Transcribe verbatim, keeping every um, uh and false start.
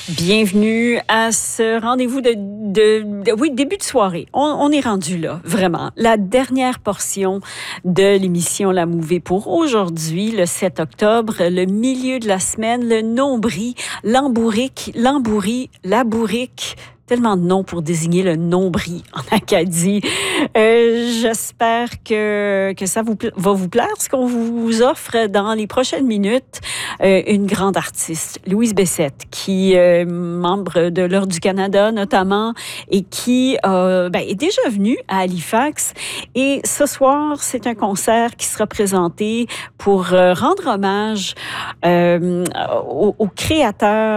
Bienvenue à ce rendez-vous de, de, de oui, début de soirée. On, on est rendu là, vraiment. La dernière portion de l'émission La Mouvée pour aujourd'hui, le sept octobre, le milieu de la semaine, le nombril, l'embourrique, l'embourie, la bourrique. Tellement de noms pour désigner le nombril en Acadie. Euh, j'espère que, que ça vous, va vous plaire, ce qu'on vous offre dans les prochaines minutes. Euh, une grande artiste, Louise Bessette, qui est euh, membre de l'Ordre du Canada notamment et qui euh, ben, est déjà venue à Halifax. Et ce soir, c'est un concert qui sera présenté pour euh, rendre hommage euh, aux, aux créateurs